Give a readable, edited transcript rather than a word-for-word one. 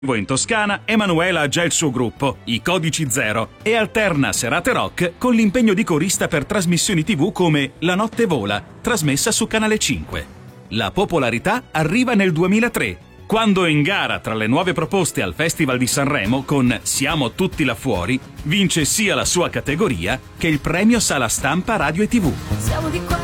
In Toscana, Emanuela ha già il suo gruppo, i Codici Zero, e alterna serate rock con l'impegno di corista per trasmissioni TV come La Notte Vola, trasmessa su Canale 5. La popolarità arriva nel 2003, quando in gara tra le nuove proposte al Festival di Sanremo con Siamo tutti là fuori, vince sia la sua categoria che il premio Sala Stampa Radio e TV.